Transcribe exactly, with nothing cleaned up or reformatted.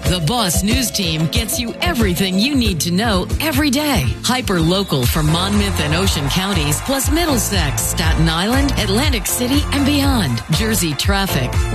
The Boss News Team gets you everything you need to know every day. Hyper local for Monmouth and Ocean counties, plus Middlesex, Staten Island, Atlantic City, and beyond. Jersey traffic,